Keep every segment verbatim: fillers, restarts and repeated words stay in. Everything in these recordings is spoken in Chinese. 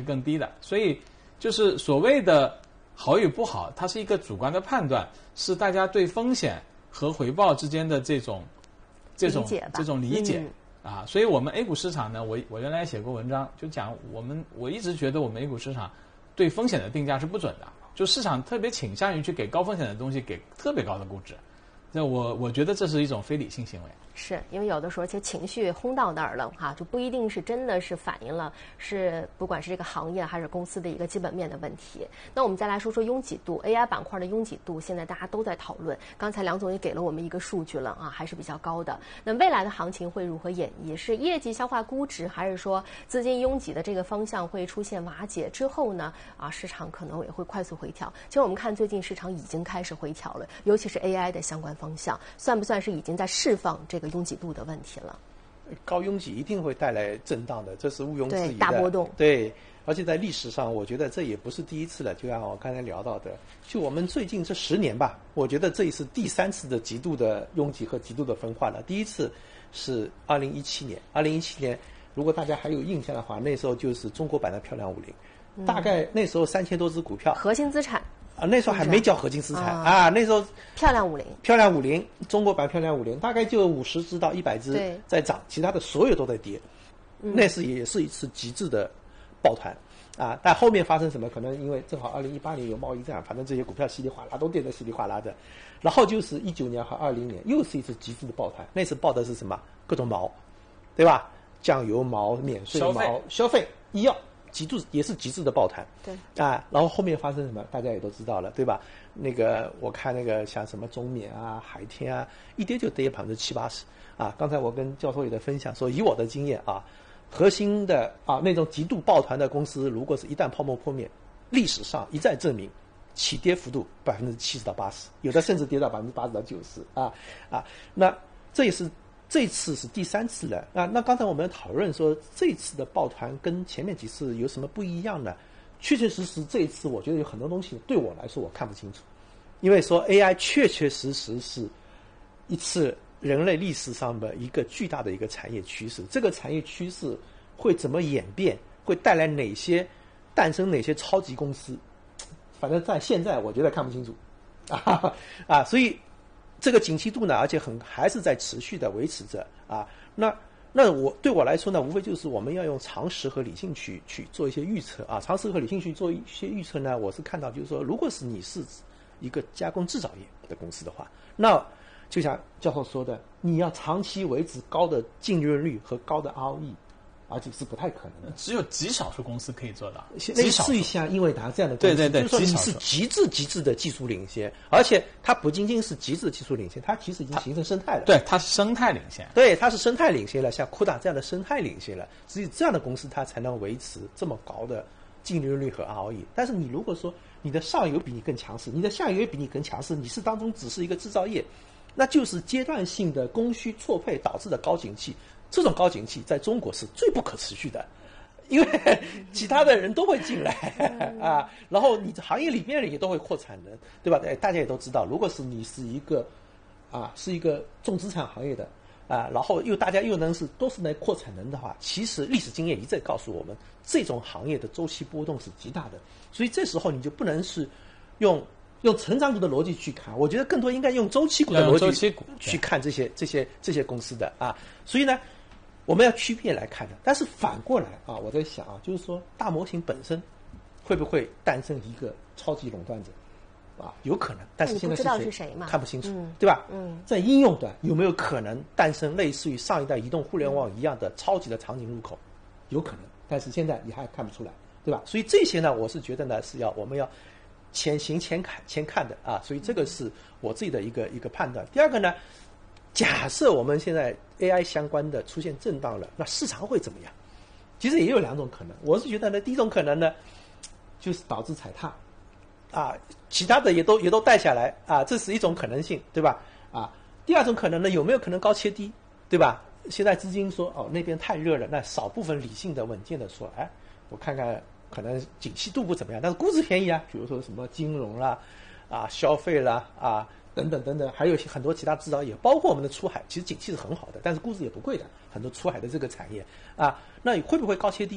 更低的。所以就是所谓的好与不好，它是一个主观的判断，是大家对风险和回报之间的这种这种这种理解。嗯啊，所以我们 A 股市场呢，我我原来写过文章，就讲我们我一直觉得我们 A 股市场对风险的定价是不准的，就市场特别倾向于去给高风险的东西给特别高的估值，那我我觉得这是一种非理性行为。 是因为有的时候其实情绪轰到那儿了哈，就不一定是真的是反映了是不管是这个行业还是公司的一个基本面的问题。那我们再来说说拥挤度 ，A I 板块的拥挤度，现在大家都在讨论。刚才梁总也给了我们一个数据了啊，还是比较高的。那未来的行情会如何演绎？是业绩消化估值，还是说资金拥挤的这个方向会出现瓦解之后呢？啊，市场可能也会快速回调。其实我们看最近市场已经开始回调了，尤其是 A I 的相关方向，算不算是已经在释放这个拥挤度的问题了？ 高拥挤一定会带来震荡的，这是毋庸置疑的。 对，大波动。 对，而且在历史上，我觉得这也不是第一次了。就像我刚才聊到的，就我们最近这十年吧，我觉得这也是第三次的极度的拥挤和极度的分化了。第一次是二零一七年，二零一七年，如果大家还有印象的话，那时候就是中国版的漂亮五零、嗯，大概那时候三千多只股票， 核心资产。 啊，那时候还没叫核心资产啊, 啊，那时候漂亮五零， 漂亮五零，中国版漂亮五零，大概就五十只到一百只在涨，其他的所有都在跌，嗯、那是也是一次极致的抱团啊。但后面发生什么？可能因为正好二零一八年有贸易战，反正这些股票稀里哗啦都跌得稀里哗啦的。然后就是一九年和二零年又是一次极致的抱团，那次抱的是什么？各种毛，对吧？酱油毛、免税毛、消费、消费医药。极致也是极致的抱团， 对啊，然后后面发生什么，大家也都知道了，对吧？那个我看那个像什么中免啊、海天啊，一跌就跌百分之七八十啊。刚才我跟教授也在分享说，以我的经验啊，核心的啊那种极度抱团的公司，如果是一旦泡沫破灭，历史上一再证明，起跌幅度百分之七十到八十，有的甚至跌到百分之八十到九十啊啊。那这也是。这次是第三次了啊！那刚才我们讨论说，这次的抱团跟前面几次有什么不一样呢？确确实实，这一次我觉得有很多东西对我来说我看不清楚，因为说 A I 确确实实是一次人类历史上的一个巨大的一个产业趋势。这个产业趋势会怎么演变？会带来哪些诞生哪些超级公司？反正在现在我觉得看不清楚啊啊！所以。这个景气度呢，而且很还是在持续的维持着啊。那那我对我来说呢，无非就是我们要用常识和理性去去做一些预测啊。常识和理性去做一些预测呢，我是看到就是说，如果是你是一个加工制造业的公司的话，那就像教授说的，你要长期维持高的净利润率和高的 R O E。而且是不太可能的， 只有极少数公司可以做到。 类似于像英伟达这样的公司， 对对对， 就是说你是极致极致的技术领先，而且它不仅仅是极致的技术领先，它其实已经形成生态了。 对，它是生态领先。 对，它是生态领先了，像酷达这样的生态领先了，只有这样的公司它才能维持这么高的净利润率和 R O E。但是你如果说你的上游比你更强势，你的下游也比你更强势，你是当中只是一个制造业，那就是阶段性的供需错配导致的高景气。这种高景气在中国是最不可持续的，因为其他的人都会进来啊，然后你行业里面也都会扩产能，对吧？大家也都知道，如果是你是一个啊是一个重资产行业的啊，然后又大家又能是都是来扩产能的话，其实历史经验一再告诉我们，这种行业的周期波动是极大的，所以这时候你就不能是用。用成长股的逻辑去看，我觉得更多应该用周期股的逻辑去看这些这些这些公司的啊，所以呢，我们要区别来看的。但是反过来啊，我在想啊，就是说大模型本身会不会诞生一个超级垄断者啊？有可能，但是现在不知道是谁嘛， 看不清楚， 嗯、 对吧？ 嗯，在应用端有没有可能诞生类似于上一代移动互联网一样的超级的场景入口？有可能，但是现在你还看不出来，对吧？所以这些呢，我是觉得呢是要我们要。前行前看前看的啊，所以这个是我自己的一个一个判断。第二个呢，假设我们现在 A I 相关的出现震荡了，那市场会怎么样？其实也有两种可能。我是觉得呢，第一种可能呢，就是导致踩踏，啊，其他的也都也都带下来啊，这是一种可能性，对吧？啊，第二种可能呢，有没有可能高切低，对吧？现在资金说哦那边太热了，那少部分理性的稳健的说，哎，我看看。可能景气度不怎么样，但是估值便宜啊，比如说什么金融啦、啊消费啦、啊等等等等，还有很多其他制造业，包括我们的出海，其实景气是很好的，但是估值也不贵的，很多出海的这个产业啊，那会不会高切低？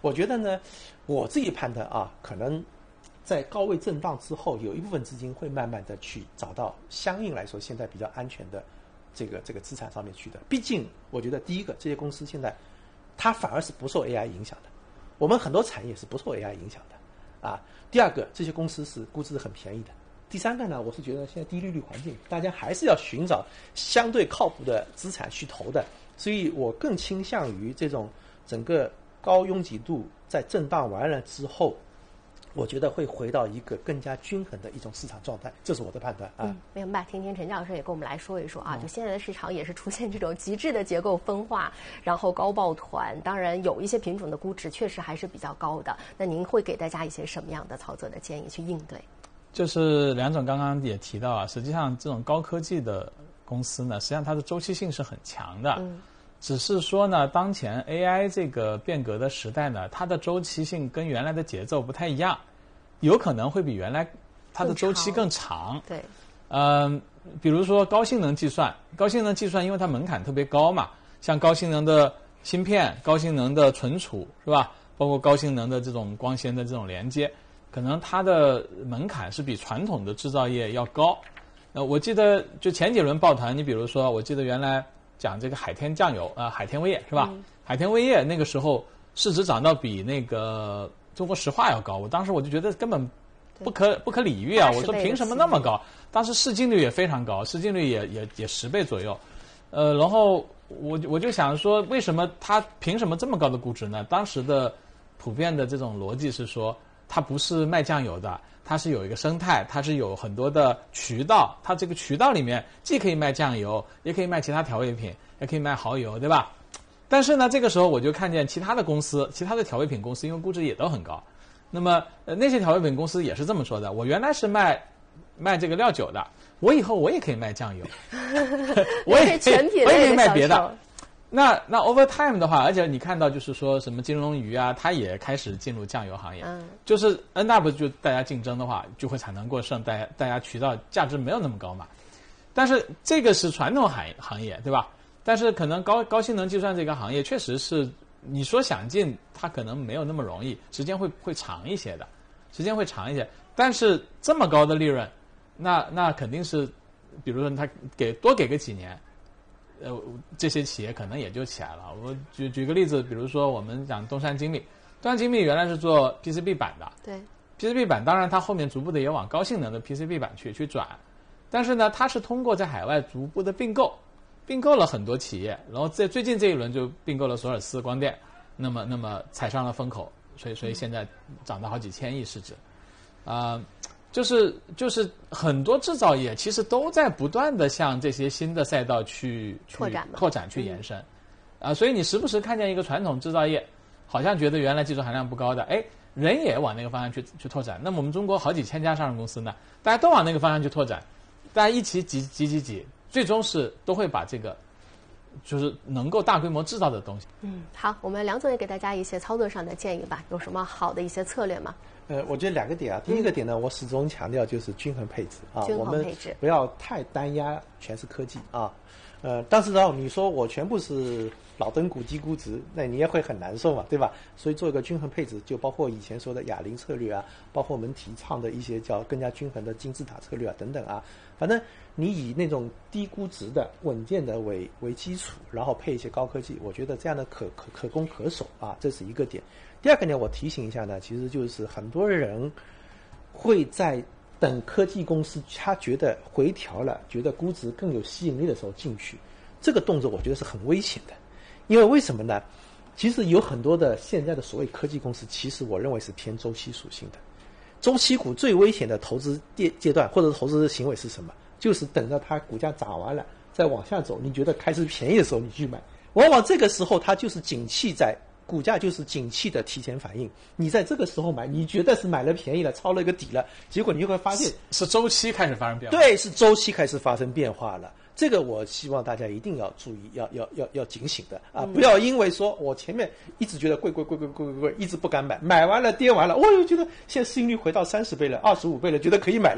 我觉得呢，我自己判断啊，可能在高位震荡之后，有一部分资金会慢慢的去找到相应来说现在比较安全的这个这个资产上面去的。毕竟我觉得第一个，这些公司现在它反而是不受 A I 影响的，我们很多产业是不受 A I 影响的啊。第二个，这些公司是估值很便宜的。第三个呢，我是觉得现在低利率环境，大家还是要寻找相对靠谱的资产去投的，所以我更倾向于这种整个高拥挤度在震荡完了之后，我觉得会回到一个更加均衡的一种市场状态，这是我的判断啊。 嗯，明白。听听陈教授也跟我们来说一说啊，就现在的市场也是出现这种极致的结构分化，然后高抱团，当然有一些品种的估值确实还是比较高的。那您会给大家一些什么样的操作的建议去应对？ 就是梁总刚刚也提到啊，实际上这种高科技的公司呢，实际上它的周期性是很强的。嗯。只是说呢，当前 A I 这个变革的时代呢，它的周期性跟原来的节奏不太一样，有可能会比原来它的周期更长。 对， 嗯、呃，比如说高性能计算，高性能计算因为它门槛特别高嘛，像高性能的芯片、高性能的存储是吧？包括高性能的这种光纤的这种连接，可能它的门槛是比传统的制造业要高。呃，我记得就前几轮抱团，你比如说，我记得原来讲这个海天酱油啊、呃，海天味业是吧？嗯、海天味业那个时候市值涨到比那个中国石化要高，我当时我就觉得根本不可不可理喻啊！我说凭什么那么高？当时市净率也非常高，市净率也也也十倍左右。呃，然后我我就想说，为什么它凭什么这么高的估值呢？当时的普遍的这种逻辑是说，它不是卖酱油的，它是有一个生态，它是有很多的渠道，它这个渠道里面既可以卖酱油，也可以卖其他调味品，也可以卖蚝油，对吧？但是呢，这个时候我就看见其他的公司，其他的调味品公司，因为估值也都很高，那么呃那些调味品公司也是这么说的：我原来是卖卖这个料酒的，我以后我也可以卖酱油，我也可以我也可以卖别的。那那 over time 的话，而且你看到就是说什么金龙鱼啊，它也开始进入酱油行业，嗯，就是 end up 就大家竞争的话，就会产能过剩，大家大家渠道价值没有那么高嘛。但是这个是传统行业行业，对吧？但是可能高高性能计算这个行业确实是你说想进，它可能没有那么容易，时间会会长一些的，时间会长一些。但是这么高的利润，那那肯定是，比如说他给多给个几年。呃，这些企业可能也就起来了。我举举个例子，比如说我们讲东山精密，东山精密原来是做 P C B 板的， 对 ，P C B 板当然它后面逐步的也往高性能的 P C B 板去去转，但是呢，它是通过在海外逐步的并购，并购了很多企业，然后在最近这一轮就并购了索尔斯光电，那么那么踩上了风口，所以所以现在涨到好几千亿市值，啊、呃。就是就是很多制造业其实都在不断的向这些新的赛道去去拓展拓展去延伸，啊、呃，所以你时不时看见一个传统制造业，好像觉得原来技术含量不高的，哎，人也往那个方向去去拓展。那么我们中国好几千家上市公司呢，大家都往那个方向去拓展，大家一起挤挤挤挤，最终是都会把这个就是能够大规模制造的东西。 嗯，好，我们梁总也给大家一些操作上的建议吧，有什么好的一些策略吗？ 呃，我觉得两个点啊，第一个点呢，我始终强调就是均衡配置啊， 均衡配置， 我们不要太单压全是科技啊。呃，但是呢，你说我全部是老登股低估值，那你也会很难受嘛，对吧？所以做一个均衡配置，就包括以前说的哑铃策略啊，包括我们提倡的一些叫更加均衡的金字塔策略啊等等啊。反正你以那种低估值的稳健的为为基础，然后配一些高科技，我觉得这样的可可可攻可守啊，这是一个点。第二个呢，我提醒一下呢，其实就是很多人会在等科技公司他觉得回调了，觉得估值更有吸引力的时候进去，这个动作我觉得是很危险的。因为为什么呢？其实有很多的现在的所谓科技公司，其实我认为是偏周期属性的。周期股最危险的投资阶阶段或者是投资行为是什么？就是等到它股价涨完了再往下走，你觉得开始便宜的时候你去买，往往这个时候它就是景气在。股价就是景气的提前反应，你在这个时候买，你觉得是买了便宜了，抄了一个底了，结果你就会发现是, 是周期开始发生变化。 对，是周期开始发生变化了。这个我希望大家一定要注意，要要要要警醒的啊！不要因为说我前面一直觉得贵贵贵贵贵贵贵，一直不敢买，买完了跌完了，我又觉得现在市盈率回到三十倍了，二十五倍了，觉得可以买了。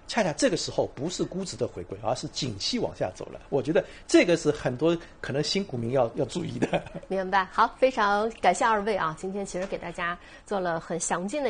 恰恰这个时候不是估值的回归，而是景气往下走了。我觉得这个是很多可能新股民要要注意的。 明白。好，非常感谢二位啊，今天其实给大家做了很详尽的